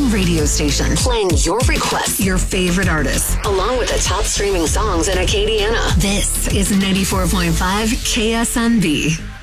own radio station, playing your requests, your favorite artists, along with the top streaming songs in Acadiana. This is 94.5 KSNB.